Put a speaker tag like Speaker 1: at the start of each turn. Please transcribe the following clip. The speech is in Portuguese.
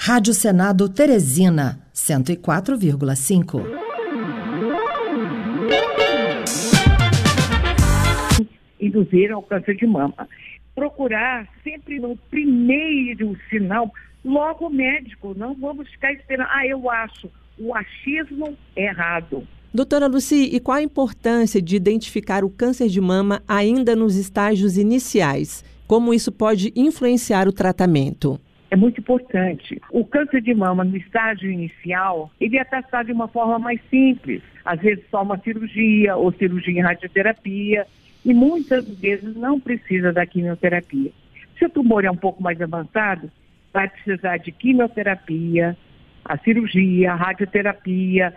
Speaker 1: Rádio Senado Teresina, 104,5.
Speaker 2: Induzir ao câncer de mama. Procurar sempre no primeiro sinal, logo o médico, não vamos ficar esperando. Eu acho, o achismo é errado.
Speaker 3: Doutora Lucy, e qual a importância de identificar o câncer de mama ainda nos estágios iniciais? Como isso pode influenciar o tratamento?
Speaker 2: É muito importante. O câncer de mama no estágio inicial, ele é tratado de uma forma mais simples. Às vezes só uma cirurgia ou cirurgia em radioterapia e muitas vezes não precisa da quimioterapia. Se o tumor é um pouco mais avançado, vai precisar de quimioterapia, a cirurgia, a radioterapia,